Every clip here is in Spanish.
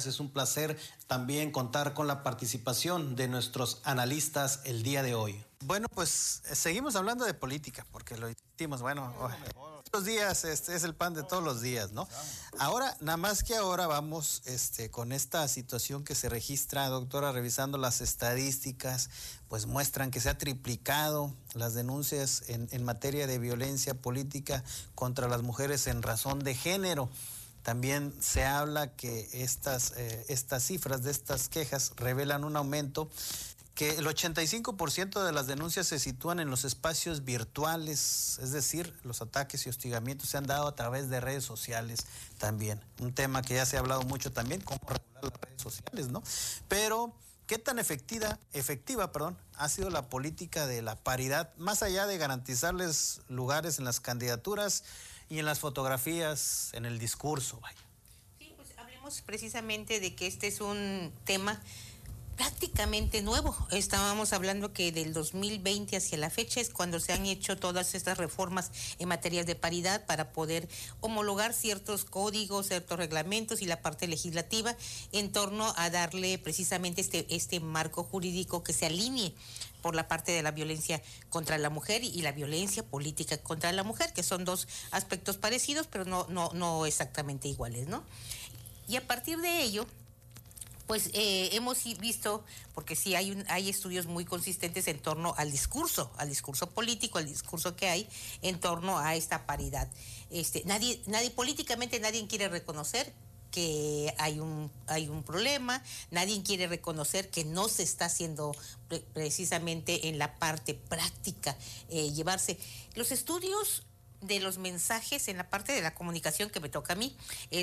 Es un placer también contar con la participación de nuestros analistas el día de hoy. Bueno, pues seguimos hablando de política, porque lo hicimos, bueno, los días, es el pan de todos los días, ¿no? Ahora, nada más que ahora vamos con esta situación que se registra, doctora, revisando las estadísticas, pues muestran que se ha triplicado las denuncias en materia de violencia política contra las mujeres en razón de género. También se habla que estas cifras de estas quejas revelan un aumento, que el 85% de las denuncias se sitúan en los espacios virtuales, es decir, los ataques y hostigamientos se han dado a través de redes sociales también. Un tema que ya se ha hablado mucho también, cómo regular las redes sociales, ¿no? Pero ¿qué tan efectiva, ha sido la política de la paridad, más allá de garantizarles lugares en las candidaturas y en las fotografías, en el discurso? Vaya. Sí, pues hablemos precisamente de que este es un tema prácticamente nuevo. Estábamos hablando que del 2020 hacia la fecha es cuando se han hecho todas estas reformas en materia de paridad para poder homologar ciertos códigos, ciertos reglamentos y la parte legislativa en torno a darle precisamente este marco jurídico que se alinee por la parte de la violencia contra la mujer y la violencia política contra la mujer, que son dos aspectos parecidos, pero no exactamente iguales, ¿no? Y a partir de ello, pues hemos visto, porque sí hay estudios muy consistentes en torno al discurso político, al discurso que hay en torno a esta paridad. Políticamente nadie quiere reconocer que hay un problema, nadie quiere reconocer que no se está haciendo precisamente en la parte práctica llevarse los estudios de los mensajes en la parte de la comunicación que me toca a mí,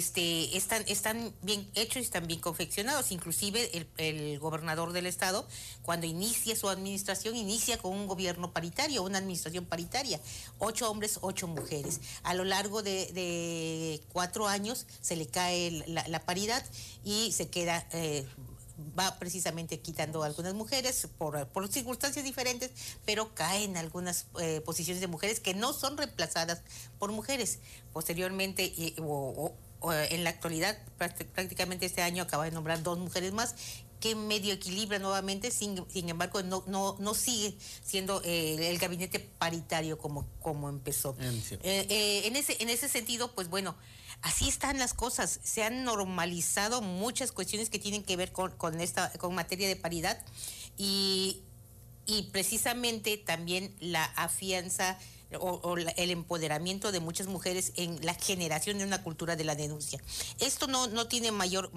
están bien hechos y están bien confeccionados. Inclusive el gobernador del estado, cuando inicia su administración, inicia con un gobierno paritario, una administración paritaria, 8 hombres, 8 mujeres. A lo largo de 4 años se le cae la paridad y se queda va precisamente quitando a algunas mujeres por circunstancias diferentes, pero caen algunas posiciones de mujeres que no son reemplazadas por mujeres. Posteriormente, en la actualidad, prácticamente este año acaba de nombrar 2 mujeres más, que medio equilibra nuevamente, sin embargo no sigue siendo el gabinete paritario como empezó. En ese sentido, pues bueno, así están las cosas. Se han normalizado muchas cuestiones que tienen que ver con materia de paridad y precisamente también la afianza el empoderamiento de muchas mujeres en la generación de una cultura de la denuncia. Esto no tiene mayor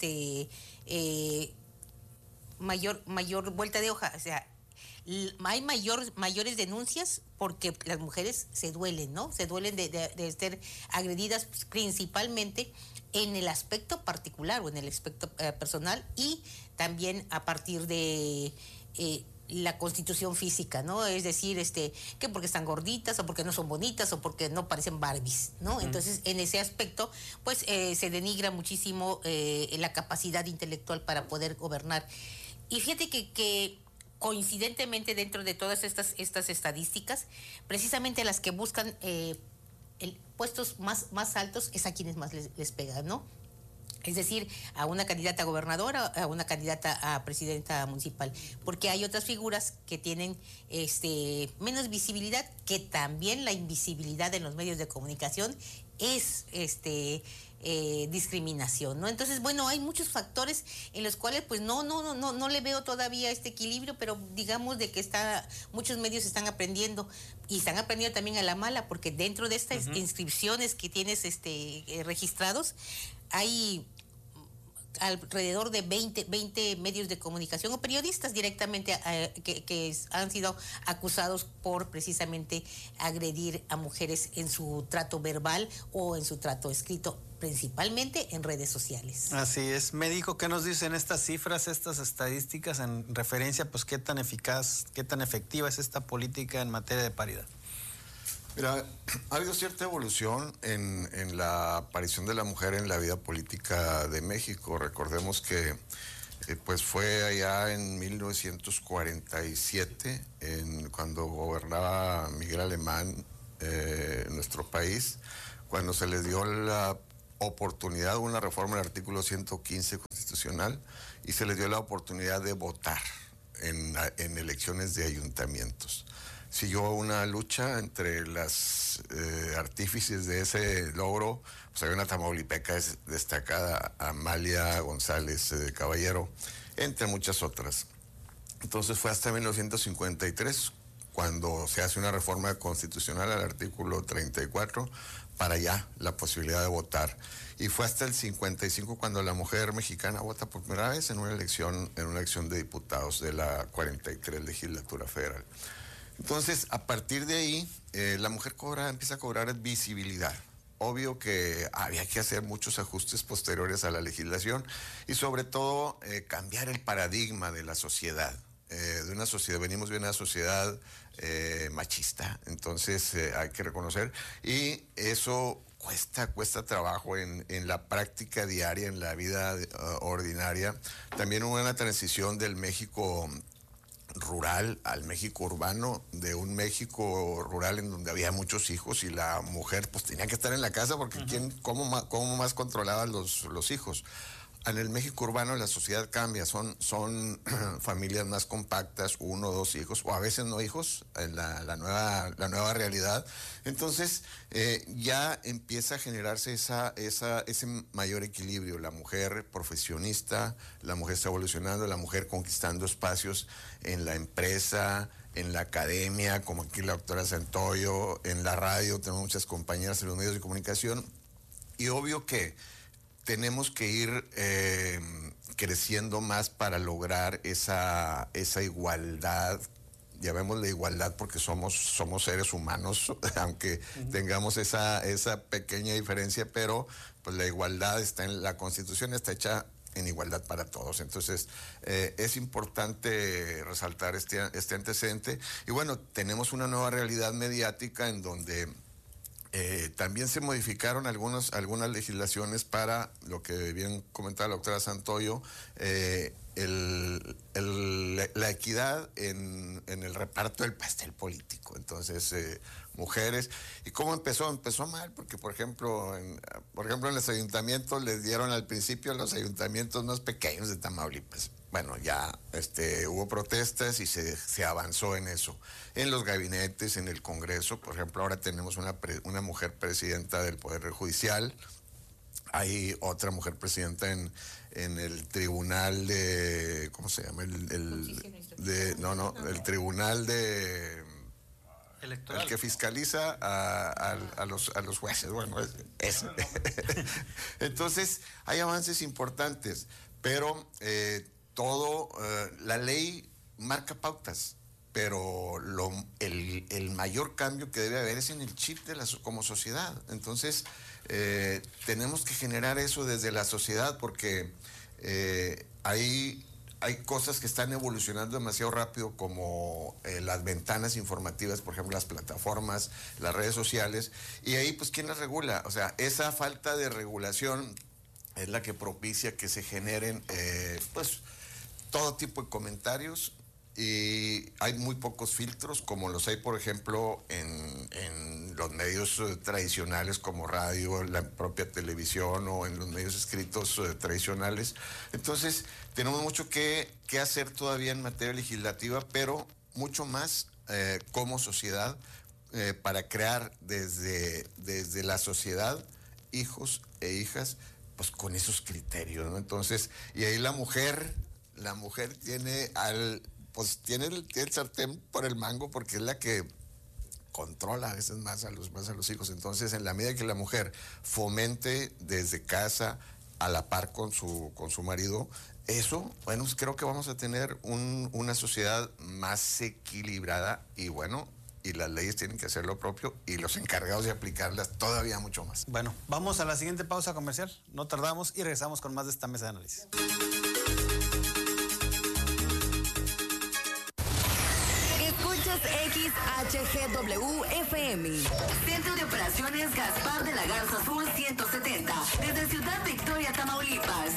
vuelta de hoja, o sea, hay mayores denuncias porque las mujeres se duelen, ¿no? Se duelen de ser agredidas principalmente en el aspecto particular o en el aspecto personal, y también a partir de la constitución física, ¿no? Es decir, que porque están gorditas o porque no son bonitas o porque no parecen Barbies, ¿no? Entonces, en ese aspecto, pues se denigra muchísimo la capacidad intelectual para poder gobernar. Y fíjate que coincidentemente dentro de todas estas estadísticas, precisamente las que buscan puestos más altos es a quienes más les pegan, ¿no? Es decir, a una candidata a gobernadora, a una candidata a presidenta municipal, porque hay otras figuras que tienen menos visibilidad, que también la invisibilidad en los medios de comunicación es discriminación, ¿no? Entonces, bueno, hay muchos factores en los cuales pues no le veo todavía este equilibrio, pero digamos de que muchos medios están aprendiendo, y están aprendiendo también a la mala, porque dentro de estas inscripciones que tienes registrados, hay alrededor de 20 medios de comunicación o periodistas directamente que han sido acusados por precisamente agredir a mujeres en su trato verbal o en su trato escrito, principalmente en redes sociales. Así es. Médico, ¿qué nos dicen estas cifras, estas estadísticas en referencia, pues qué tan eficaz, qué tan efectiva es esta política en materia de paridad? Mira, ha habido cierta evolución en la aparición de la mujer en la vida política de México. Recordemos que pues fue allá en 1947, cuando gobernaba Miguel Alemán nuestro país, cuando se le dio la oportunidad, una reforma del artículo 115 constitucional, y se les dio la oportunidad de votar en elecciones de ayuntamientos. Siguió una lucha entre las artífices de ese logro. Pues había una tamaulipeca destacada, Amalia González Caballero, entre muchas otras. Entonces fue hasta 1953 cuando se hace una reforma constitucional al artículo 34 para ya la posibilidad de votar. Y fue hasta el 55 cuando la mujer mexicana vota por primera vez en una elección de diputados de la 43 legislatura federal. Entonces, a partir de ahí, la mujer empieza a cobrar visibilidad. Obvio que había que hacer muchos ajustes posteriores a la legislación y sobre todo cambiar el paradigma de la sociedad. Venimos de una sociedad machista, entonces hay que reconocer, y eso cuesta trabajo en la práctica diaria, en la vida ordinaria. También hubo una transición del México rural al México urbano, de un México rural en donde había muchos hijos y la mujer pues tenía que estar en la casa porque ¿cómo más controlaba los hijos? En el México urbano la sociedad cambia, son familias más compactas, 1 o 2 hijos, o a veces no hijos, en la nueva realidad. Entonces ya empieza a generarse ese mayor equilibrio. La mujer profesionista, la mujer está evolucionando, la mujer conquistando espacios en la empresa, en la academia, como aquí la doctora Santoyo, en la radio, tenemos muchas compañeras en los medios de comunicación, y obvio que tenemos que ir creciendo más para lograr esa igualdad. Ya vemos la igualdad porque somos seres humanos, aunque tengamos esa pequeña diferencia, pero pues la igualdad está en la Constitución, está hecha en igualdad para todos. Entonces, es importante resaltar este antecedente. Y bueno, tenemos una nueva realidad mediática en donde también se modificaron algunas legislaciones para lo que bien comentaba la doctora Santoyo, la equidad en el reparto del pastel político. Entonces, mujeres. ¿Y cómo empezó? Empezó mal, porque por ejemplo en los ayuntamientos les dieron al principio a los ayuntamientos más pequeños de Tamaulipas. Bueno, ya hubo protestas y se avanzó en eso. En los gabinetes, en el Congreso, por ejemplo, ahora tenemos una mujer presidenta del Poder Judicial. Hay otra mujer presidenta en el tribunal de, ¿cómo se llama? El tribunal de electoral, el que fiscaliza a los jueces. Bueno, entonces hay avances importantes, pero la ley marca pautas, pero el mayor cambio que debe haber es en el chip como sociedad. Entonces, tenemos que generar eso desde la sociedad, porque hay cosas que están evolucionando demasiado rápido, como las ventanas informativas, por ejemplo, las plataformas, las redes sociales, y ahí, pues, ¿quién las regula? O sea, esa falta de regulación es la que propicia que se generen, pues, todo tipo de comentarios, y hay muy pocos filtros, como los hay, por ejemplo, en los medios tradicionales como radio, la propia televisión, o en los medios escritos tradicionales. Entonces, tenemos mucho que hacer todavía en materia legislativa, pero mucho más como sociedad, para crear desde la sociedad hijos e hijas, pues con esos criterios, ¿no? Entonces, y ahí la mujer tiene tiene el sartén por el mango, porque es la que controla a veces más a los hijos. Entonces, en la medida que la mujer fomente desde casa, a la par con su marido, eso, bueno, pues creo que vamos a tener una sociedad más equilibrada, y bueno, y las leyes tienen que hacer lo propio, y los encargados de aplicarlas todavía mucho más. Bueno, vamos a la siguiente pausa comercial, no tardamos, y regresamos con más de esta mesa de análisis. XHGW-FM. Centro de Operaciones Gaspar de la Garza Sur 170. Desde Ciudad Victoria, Tamaulipas.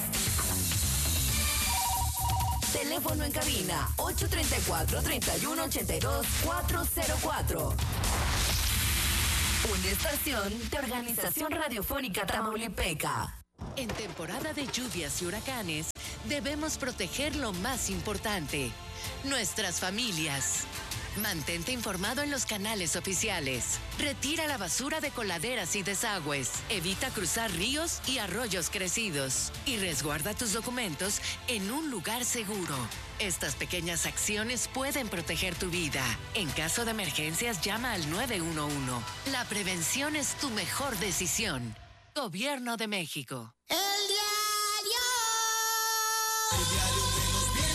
Teléfono en cabina 834-3182-404. Una estación de Organización Radiofónica Tamaulipeca. En temporada de lluvias y huracanes, debemos proteger lo más importante, nuestras familias. Mantente informado en los canales oficiales. Retira la basura de coladeras y desagües. Evita cruzar ríos y arroyos crecidos. Y resguarda tus documentos en un lugar seguro. Estas pequeñas acciones pueden proteger tu vida. En caso de emergencias, llama al 911. La prevención es tu mejor decisión. Gobierno de México. El diario. El diario de los bien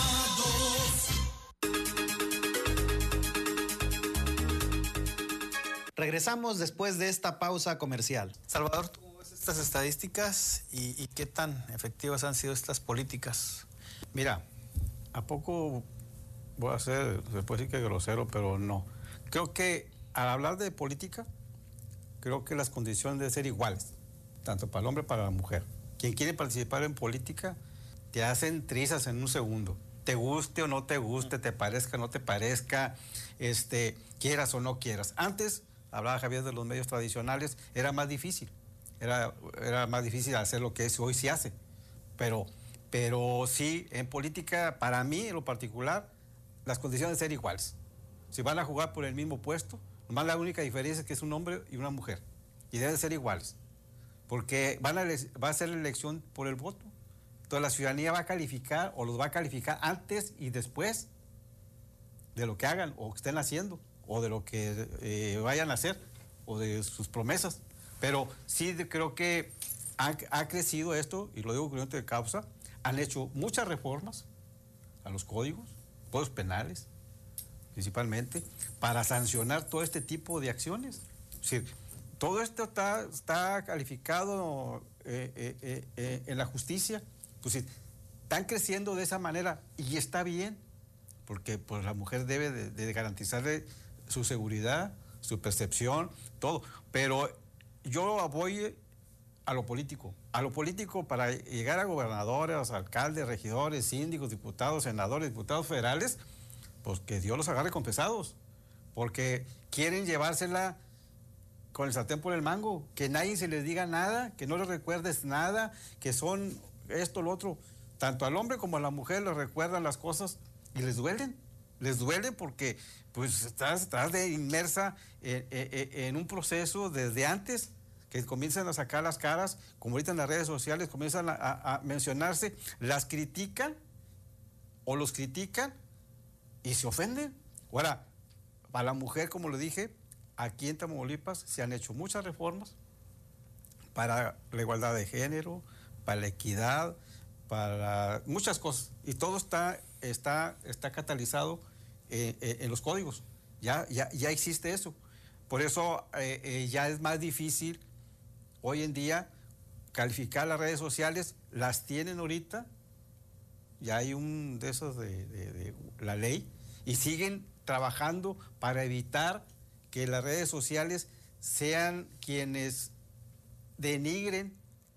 informados. Regresamos después de esta pausa comercial. Salvador, ¿tú ves estas estadísticas y qué tan efectivas han sido estas políticas? Mira, ¿a poco voy a ser, se puede decir que grosero, pero no? Creo que al hablar de política, creo que las condiciones deben ser iguales, tanto para el hombre como para la mujer. Quien quiere participar en política, te hacen trizas en un segundo. Te guste o no te guste, te parezca o no te parezca, quieras o no quieras. Antes, hablaba Javier de los medios tradicionales, era más difícil. Era más difícil hacer lo que hoy se hace. Pero sí, en política, para mí en lo particular, las condiciones deben ser iguales. Si van a jugar por el mismo puesto, nomás la única diferencia es que es un hombre y una mujer. Y deben ser iguales. Porque va a ser la elección por el voto. Entonces la ciudadanía va a calificar o los va a calificar antes y después de lo que hagan o que estén haciendo o de lo que vayan a hacer o de sus promesas. Pero sí creo que ha crecido esto, y lo digo con de causa. Han hecho muchas reformas a los códigos penales, principalmente, para sancionar todo este tipo de acciones. Es decir, todo esto está calificado en la justicia. Pues están creciendo de esa manera y está bien, porque pues, la mujer debe de garantizarle su seguridad, su percepción, todo. Pero yo voy a lo político para llegar a gobernadores, alcaldes, regidores, síndicos, diputados, senadores, diputados federales, pues que Dios los agarre con pesados, porque quieren llevársela con el sartén por el mango, que nadie se les diga nada, que no les recuerdes nada, que son esto, lo otro. Tanto al hombre como a la mujer les recuerdan las cosas y les duelen porque pues estás inmersa en un proceso desde antes, que comienzan a sacar las caras, como ahorita en las redes sociales comienzan a mencionarse, las critican o los critican y se ofenden. Ahora, para la mujer, como lo dije, aquí en Tamaulipas se han hecho muchas reformas para la igualdad de género, para la equidad, para muchas cosas. Y todo está catalizado en los códigos. Ya existe eso. Por eso ya es más difícil hoy en día calificar las redes sociales. Las tienen ahorita, ya hay un de esos de la ley, y siguen trabajando para evitar que las redes sociales sean quienes denigren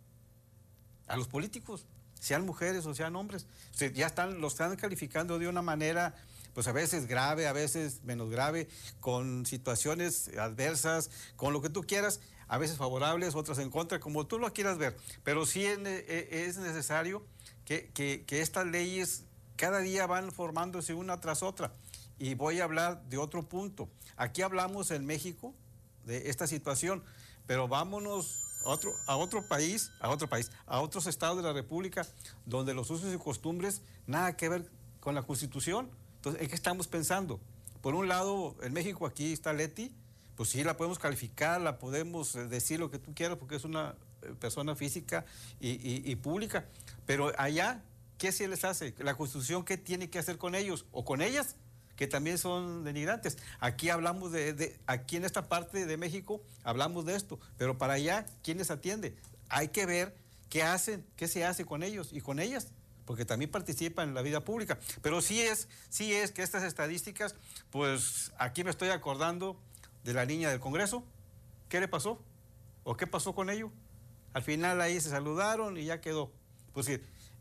a los políticos, sean mujeres o sean hombres. O sea, los están calificando de una manera, pues a veces grave, a veces menos grave, con situaciones adversas, con lo que tú quieras, a veces favorables, otras en contra, como tú lo quieras ver. Pero sí es necesario que estas leyes cada día van formándose una tras otra. Y voy a hablar de otro punto. Aquí hablamos en México de esta situación, pero vámonos a otro país, a otros estados de la República, donde los usos y costumbres nada que ver con la Constitución. Entonces, ¿en qué estamos pensando? Por un lado, en México aquí está Leti, pues sí la podemos calificar, la podemos decir lo que tú quieras, porque es una persona física y pública, pero allá, ¿qué se les hace? La Constitución, ¿qué tiene que hacer con ellos o con ellas? Que también son denigrantes. Aquí hablamos aquí en esta parte de México hablamos de esto, pero para allá, ¿quién les atiende? Hay que ver qué hacen, qué se hace con ellos y con ellas, porque también participan en la vida pública. Pero sí es que estas estadísticas, pues aquí me estoy acordando de la niña del Congreso. ¿Qué le pasó? ¿O qué pasó con ello? Al final ahí se saludaron y ya quedó. Pues sí,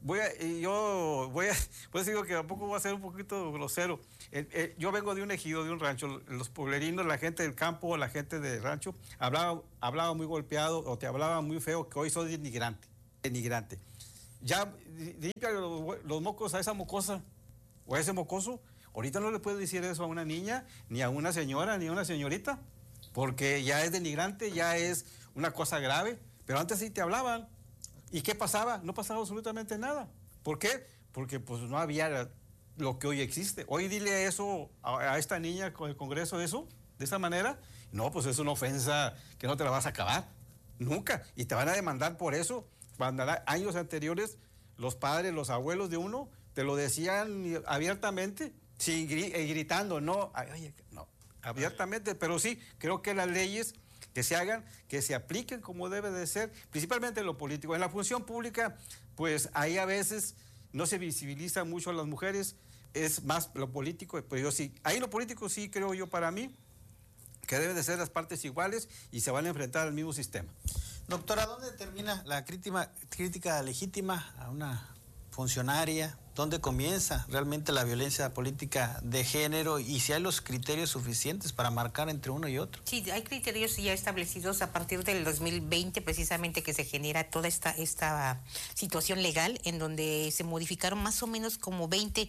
pues digo que tampoco voy a ser un poquito grosero. Yo vengo de un ejido, de un rancho. Los pueblerinos, la gente del campo, la gente del rancho, hablaba muy golpeado o te hablaba muy feo, que hoy soy denigrante. Ya, diga los mocos a esa mocosa o a ese mocoso. Ahorita no le puedo decir eso a una niña, ni a una señora, ni a una señorita, porque ya es denigrante, ya es una cosa grave. Pero antes sí te hablaban. ¿Y qué pasaba? No pasaba absolutamente nada. ¿Por qué? Porque pues no había lo que hoy existe. Hoy dile eso a esta niña con el Congreso, eso, de esa manera. No, pues es una ofensa que no te la vas a acabar. Nunca. Y te van a demandar por eso. Cuando años anteriores, los padres, los abuelos de uno, te lo decían abiertamente, sin gritando, no, abiertamente. Pero sí, creo que las leyes que se hagan, que se apliquen como debe de ser, principalmente en lo político. En la función pública, pues ahí a veces no se visibiliza mucho a las mujeres, es más lo político, pero yo sí, ahí lo político sí creo yo para mí, que deben de ser las partes iguales y se van a enfrentar al mismo sistema. Doctora, ¿dónde termina la crítica legítima a una funcionaria? ¿Dónde comienza realmente la violencia política de género y si hay los criterios suficientes para marcar entre uno y otro? Sí, hay criterios ya establecidos a partir del 2020, precisamente, que se genera toda esta situación legal en donde se modificaron más o menos como 20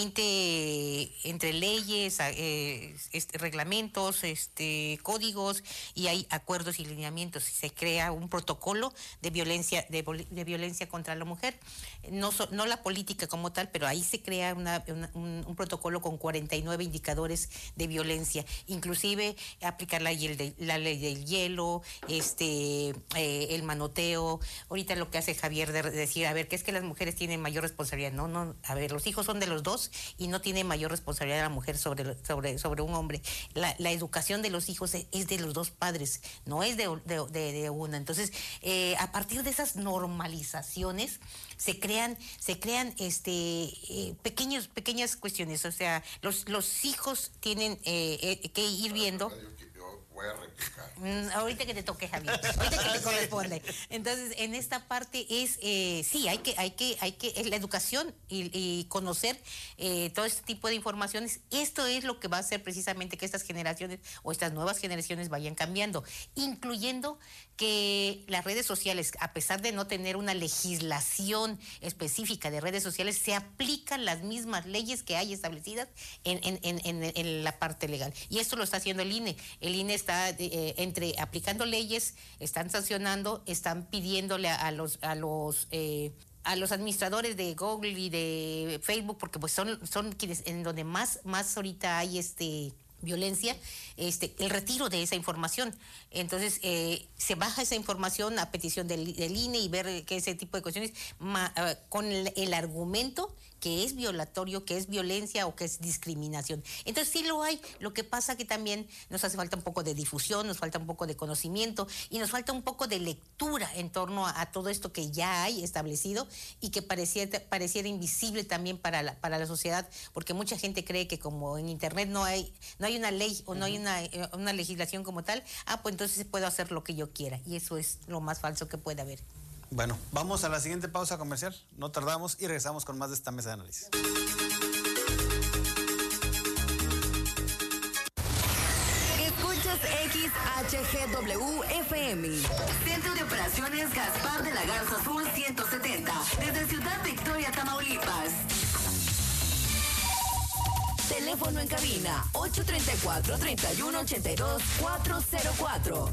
entre leyes, reglamentos, códigos, y hay acuerdos y lineamientos. Se crea un protocolo de violencia contra la mujer, no la política como tal, pero ahí se crea un protocolo con 49 indicadores de violencia, inclusive aplicar la ley del hielo, el manoteo. Ahorita lo que hace Javier de decir, a ver, que es que las mujeres tienen mayor responsabilidad. No, a ver, los hijos son de los dos y no tiene mayor responsabilidad la mujer sobre un hombre. La educación de los hijos es de los dos padres, no es de una. Entonces, a partir de esas normalizaciones se crean pequeñas cuestiones. O sea, los hijos tienen que ir viendo. Yo voy a replicar. Ahorita que te toque, Javier, ahorita que te corresponde. Entonces, en esta parte es, sí, hay que la educación y conocer todo este tipo de informaciones. Esto es lo que va a hacer precisamente que estas generaciones o estas nuevas generaciones vayan cambiando, incluyendo que las redes sociales, a pesar de no tener una legislación específica de redes sociales, se aplican las mismas leyes que hay establecidas en la parte legal. Y esto lo está haciendo el INE. El INE está aplicando leyes, están sancionando, están pidiéndole a los administradores de Google y de Facebook, porque pues son quienes en donde más ahorita hay violencia, el retiro de esa información. Entonces, se baja esa información a petición del INE y ver que ese tipo de cuestiones con el argumento que es violatorio, que es violencia o que es discriminación. Entonces sí lo hay. Lo que pasa que también nos hace falta un poco de difusión, nos falta un poco de conocimiento y nos falta un poco de lectura en torno a todo esto que ya hay establecido y que pareciera invisible también para la sociedad, porque mucha gente cree que como en Internet no hay una ley o no hay una legislación como tal, pues entonces puedo hacer lo que yo quiera, y eso es lo más falso que puede haber. Bueno, vamos a la siguiente pausa comercial, no tardamos y regresamos con más de esta mesa de análisis. Escuchas XHGW-FM. Centro de Operaciones Gaspar de la Garza Sur 170. Desde Ciudad Victoria, Tamaulipas. Teléfono en cabina 834-3182-404.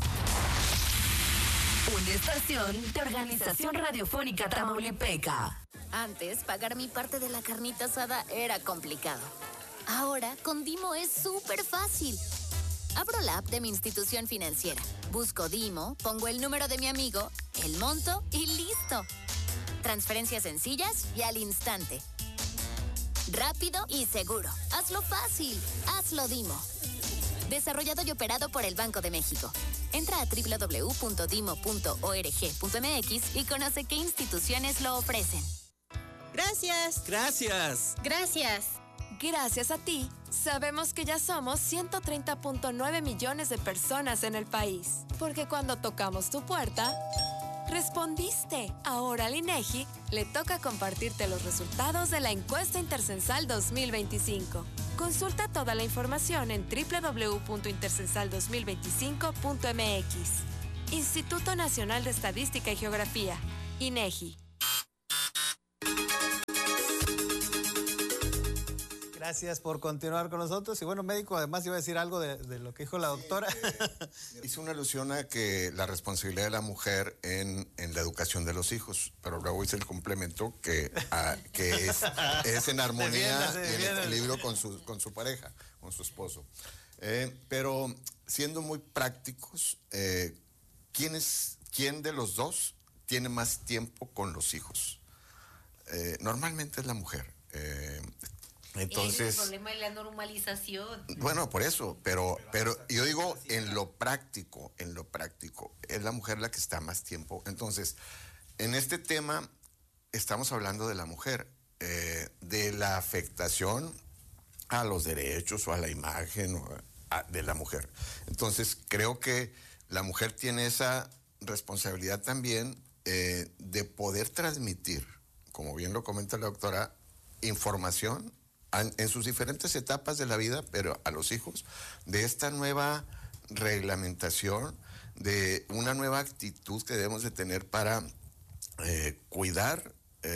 Una estación de Organización Radiofónica Tamaulipeca. Antes, pagar mi parte de la carnita asada era complicado. Ahora, con Dimo es súper fácil. Abro la app de mi institución financiera, busco Dimo, pongo el número de mi amigo, el monto y listo. Transferencias sencillas y al instante. Rápido y seguro. Hazlo fácil. Hazlo Dimo. Desarrollado y operado por el Banco de México. Entra a www.dimo.org.mx y conoce qué instituciones lo ofrecen. Gracias. Gracias. Gracias. Gracias a ti, sabemos que ya somos 130.9 millones de personas en el país. Porque cuando tocamos tu puerta, ¡Respondiste! Ahora al INEGI le toca compartirte los resultados de la encuesta intercensal 2025. Consulta toda la información en www.intercensal2025.mx. Instituto Nacional de Estadística y Geografía, INEGI. Gracias por continuar con nosotros. Y bueno, médico, además iba a decir algo de lo que dijo la doctora. Hice una alusión a que la responsabilidad de la mujer en la educación de los hijos, pero luego hice el complemento que es en armonía y en equilibrio con su pareja, con su esposo. Pero siendo muy prácticos, ¿quién de los dos tiene más tiempo con los hijos? Normalmente es la mujer. Entonces, ese es el problema de la normalización. Bueno, por eso, pero yo digo en lo práctico, es la mujer la que está más tiempo. Entonces, en este tema estamos hablando de la mujer, de la afectación a los derechos o a la imagen de la mujer. Entonces, creo que la mujer tiene esa responsabilidad también de poder transmitir, como bien lo comenta la doctora, información en sus diferentes etapas de la vida, pero a los hijos, de esta nueva reglamentación, de una nueva actitud que debemos de tener para cuidar,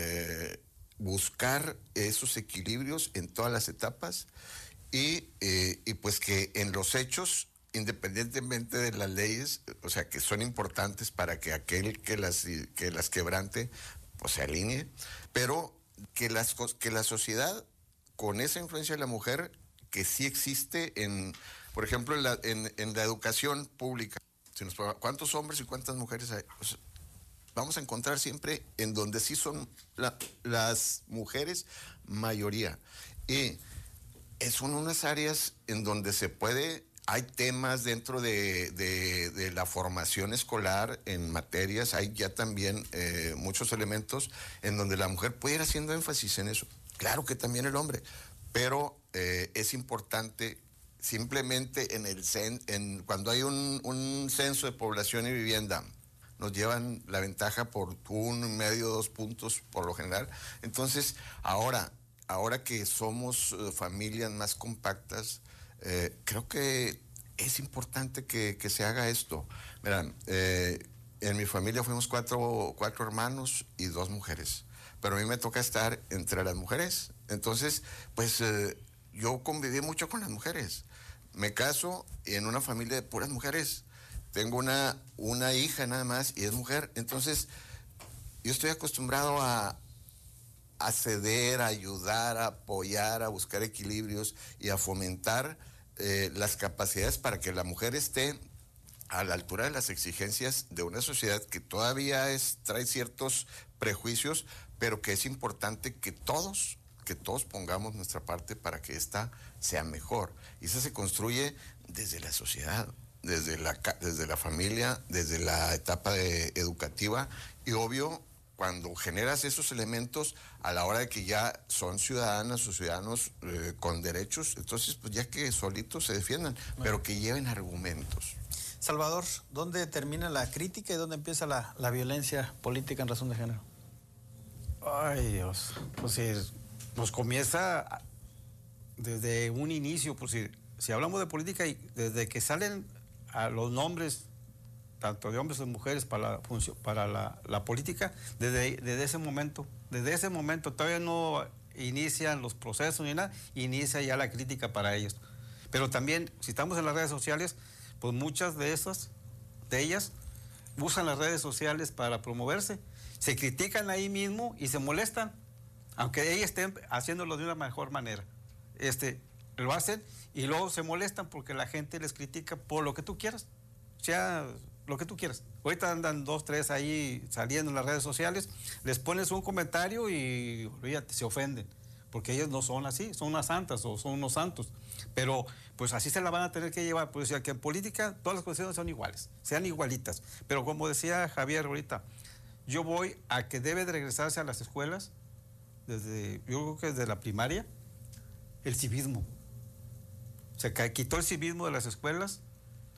buscar esos equilibrios en todas las etapas y pues que en los hechos, independientemente de las leyes, o sea, que son importantes para que aquel que las quebrante, pues se alinee, pero que la sociedad, con esa influencia de la mujer, que sí existe por ejemplo, en la educación pública. ¿Cuántos hombres y cuántas mujeres hay? Pues, vamos a encontrar siempre en donde sí son las mujeres mayoría. Y son unas áreas en donde hay temas dentro de la formación escolar en materias, hay ya también muchos elementos en donde la mujer puede ir haciendo énfasis en eso. Claro que también el hombre, pero es importante simplemente cuando hay un censo de población y vivienda, nos llevan la ventaja por 1.5, 2 puntos por lo general. Entonces, ahora que somos familias más compactas, creo que es importante que se haga esto. Verán, en mi familia fuimos cuatro hermanos y 2 mujeres. Pero a mí me toca estar entre las mujeres. Entonces, pues yo conviví mucho con las mujeres. Me caso en una familia de puras mujeres. Tengo una hija nada más y es mujer. Entonces, yo estoy acostumbrado a ceder, a ayudar, a apoyar, a buscar equilibrios y a fomentar las capacidades para que la mujer esté a la altura de las exigencias de una sociedad que todavía trae ciertos prejuicios, pero que es importante que todos pongamos nuestra parte para que esta sea mejor. Y eso se construye desde la sociedad, desde la familia, desde la etapa educativa, y obvio, cuando generas esos elementos a la hora de que ya son ciudadanas o ciudadanos con derechos, entonces pues ya que solitos se defiendan, pero que lleven argumentos. Salvador, ¿dónde termina la crítica y dónde empieza la violencia política en razón de género? Ay, Dios. Pues comienza desde un inicio. Pues si hablamos de política, y desde que salen a los nombres, tanto de hombres como de mujeres, para la política, desde ese momento todavía no inician los procesos ni nada, inicia ya la crítica para ellos. Pero también, si estamos en las redes sociales, pues muchas de ellas usan las redes sociales para promoverse, se critican ahí mismo y se molestan, aunque ellas estén haciéndolo de una mejor manera. Lo hacen y luego se molestan porque la gente les critica por lo que tú quieras, sea lo que tú quieras. Ahorita andan 2, 3 ahí saliendo en las redes sociales, les pones un comentario y olvídate, se ofenden, porque ellos no son así, son unas santas o son unos santos. Pero pues así se la van a tener que llevar. Pues ya que en política todas las cuestiones son iguales, sean igualitas. Pero como decía Javier ahorita, yo voy a que debe de regresarse a las escuelas, yo creo que desde la primaria, el civismo. Se quitó el civismo de las escuelas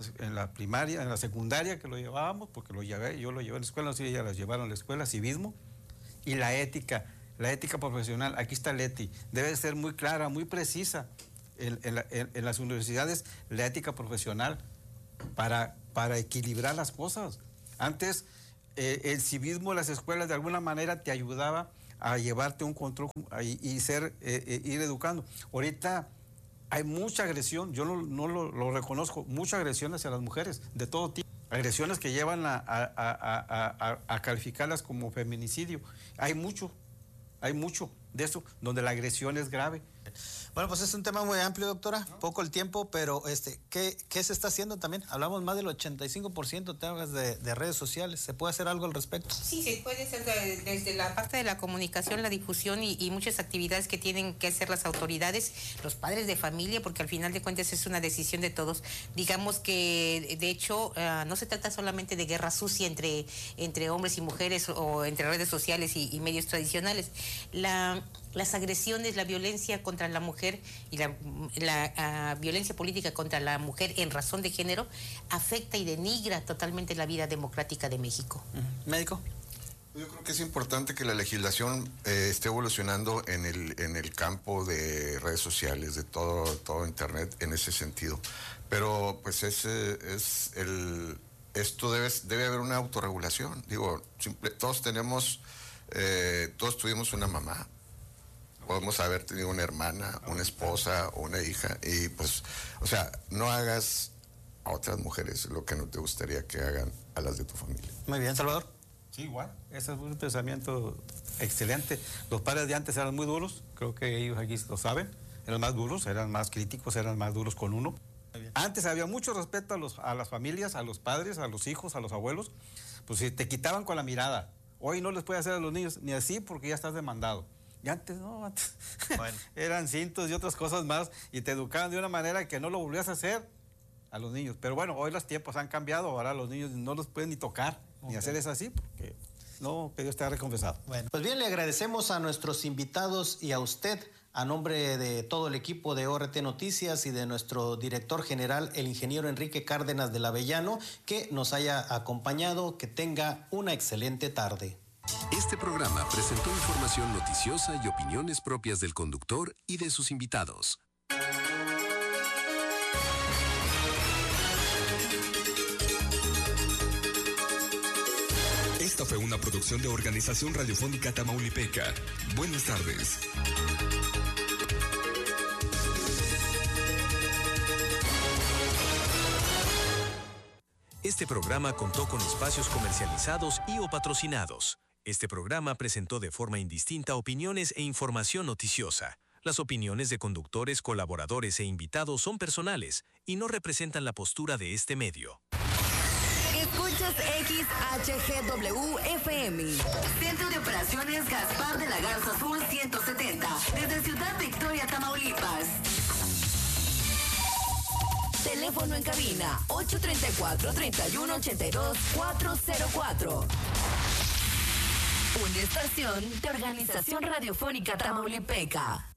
en la primaria, en la secundaria que lo llevábamos, porque yo lo llevé a la escuela, no sé si ellas las llevaron a la escuela, civismo, y la ética profesional, aquí está Leti, debe ser muy clara, muy precisa en las universidades, la ética profesional para equilibrar las cosas. Antes el civismo en las escuelas de alguna manera te ayudaba a llevarte un control y ir educando. Ahorita hay mucha agresión, yo no lo reconozco, mucha agresión hacia las mujeres, de todo tipo. Agresiones que llevan a calificarlas como feminicidio. Hay mucho de eso, donde la agresión es grave. Bueno, pues es un tema muy amplio, doctora, poco el tiempo, pero ¿qué se está haciendo también? Hablamos más del 85% de redes sociales, ¿se puede hacer algo al respecto? Sí, se puede hacer desde la parte de la comunicación, la difusión y muchas actividades que tienen que hacer las autoridades, los padres de familia, porque al final de cuentas es una decisión de todos. Digamos que, de hecho, no se trata solamente de guerra sucia entre hombres y mujeres o entre redes sociales y medios tradicionales. Las agresiones, la violencia contra la mujer y la violencia política contra la mujer en razón de género afecta y denigra totalmente la vida democrática de México. ¿Médico? Yo creo que es importante que la legislación esté evolucionando en el campo de redes sociales, de todo Internet, en ese sentido. Pero pues esto debe haber una autorregulación. Digo, todos tuvimos una mamá. Podemos haber tenido una hermana, una esposa o una hija y pues, o sea, no hagas a otras mujeres lo que no te gustaría que hagan a las de tu familia. Muy bien, Salvador. Sí, igual. Ese es un pensamiento excelente. Los padres de antes eran muy duros, creo que ellos aquí lo saben, eran más duros, eran más críticos, eran más duros con uno. Antes había mucho respeto a las familias, a los padres, a los hijos, a los abuelos, pues si te quitaban con la mirada. Hoy no les puede hacer a los niños ni así porque ya estás demandado. Y antes bueno. Eran cintos y otras cosas más y te educaban de una manera que no lo volvías a hacer a los niños. Pero bueno, hoy los tiempos han cambiado, ahora los niños no los pueden ni tocar, ni hacer eso así, porque no, que Dios te ha recompensado. Bueno, pues bien, le agradecemos a nuestros invitados y a usted, a nombre de todo el equipo de ORT Noticias y de nuestro director general, el ingeniero Enrique Cárdenas del Avellano, que nos haya acompañado, que tenga una excelente tarde. Este programa presentó información noticiosa y opiniones propias del conductor y de sus invitados. Esta fue una producción de Organización Radiofónica Tamaulipeca. Buenas tardes. Este programa contó con espacios comercializados y o patrocinados. Este programa presentó de forma indistinta opiniones e información noticiosa. Las opiniones de conductores, colaboradores e invitados son personales y no representan la postura de este medio. Escuchas XHGW-FM. Centro de Operaciones Gaspar de la Garza Sur 170. Desde Ciudad Victoria, Tamaulipas. Teléfono en cabina 834-3182-404. Una estación de Organización Radiofónica Tamaulipeca.